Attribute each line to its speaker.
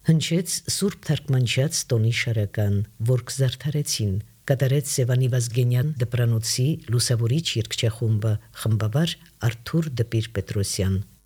Speaker 1: Հնչեց Սուրբ Թարգմանչած տոնի շարական, որ կզարդարեցին, կատարեց Սևանի Վազգենյան դպրանոցի լուսավորիչ երգչախումբը, խմբավար Արթուր Դպիր Պետրոսյան։